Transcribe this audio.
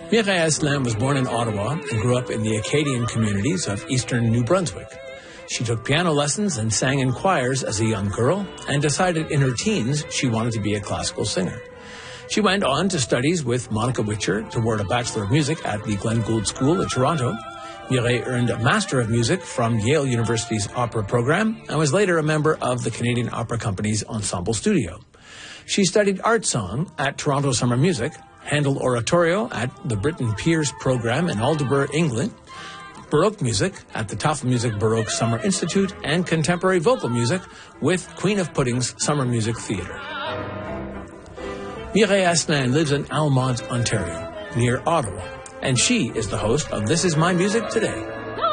Mireille Asselin was born in Ottawa and grew up in the Acadian communities of eastern New Brunswick. She took piano lessons and sang in choirs as a young girl and decided in her teens she wanted to be a classical singer. She went on to studies with Monica Witcher toward a Bachelor of Music at the Glenn Gould School in Toronto. Mireille earned a Master of Music from Yale University's opera program and was later a member of the Canadian Opera Company's Ensemble Studio. She studied art song at Toronto Summer Music, Handel Oratorio at the Britton Pears program in Aldeburgh, England, Baroque music at the Tafelmusik Baroque Summer Institute, and contemporary vocal music with Queen of Pudding's Summer Music Theatre. Mireille Asselin lives in Almonte, Ontario, near Ottawa, and she is the host of This Is My Music Today.